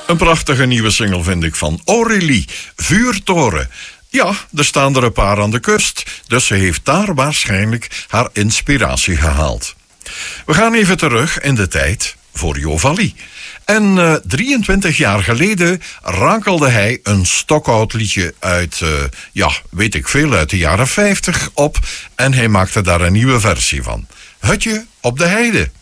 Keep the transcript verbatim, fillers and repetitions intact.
Een prachtige nieuwe single vind ik van Aurélie, Vuurtoren. Ja, er staan er een paar aan de kust, dus ze heeft daar waarschijnlijk haar inspiratie gehaald. We gaan even terug in de tijd voor Jovalie. En uh, drieëntwintig jaar geleden rakelde hij een stokoud liedje uit, uh, ja, weet ik veel, uit de jaren vijftig op. En hij maakte daar een nieuwe versie van. Hutje op de Heide.